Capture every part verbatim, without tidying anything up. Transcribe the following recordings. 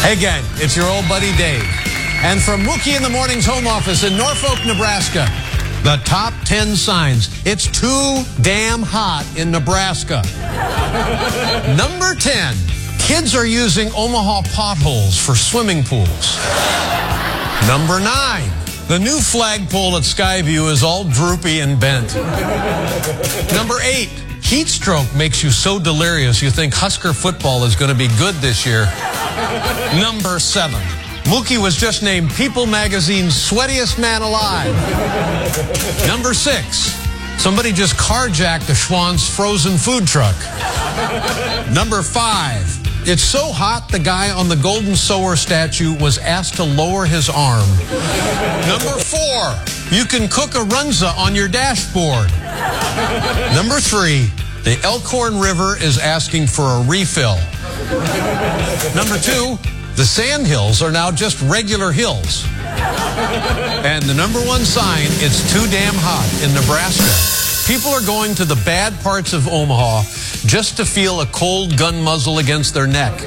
Hey gang, it's your old buddy Dave. And from Mookie in the Morning's home office in Norfolk, Nebraska, the top ten signs. It's too damn hot in Nebraska. Number ten, kids are using Omaha potholes for swimming pools. Number nine, the new flagpole at Skyview is all droopy and bent. Number eight, heat stroke makes you so delirious you think Husker football is going to be good this year. Number seven, Mookie was just named People Magazine's sweatiest man alive. Number six, somebody just carjacked a Schwann's frozen food truck. Number five, it's so hot the guy on the golden sower statue was asked to lower his arm. Number four, you can cook a runza on your dashboard. Number three, the Elkhorn River is asking for a refill. Number two, the sand hills are now just regular hills. And the number one sign, it's too damn hot in Nebraska. People are going to the bad parts of Omaha just to feel a cold gun muzzle against their neck.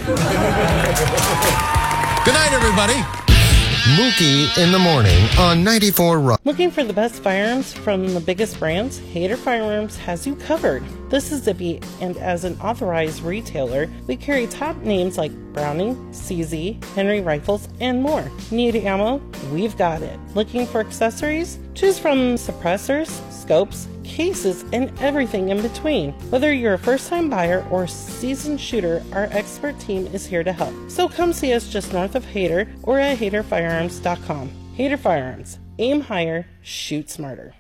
Good night, everybody. Mookie in the Morning on ninety-four Rock. Looking for the best firearms from the biggest brands? Hader Firearms has you covered. This is Zippy, and as an authorized retailer, we carry top names like Browning, C Z, Henry Rifles, and more. Need ammo? We've got it. Looking for accessories? Choose from suppressors, scopes, cases, and everything in between. Whether you're a first-time buyer or seasoned shooter, our expert team is here to help. So come see us just north of Hader or at hader firearms dot com. Hader Firearms. Aim higher, shoot smarter.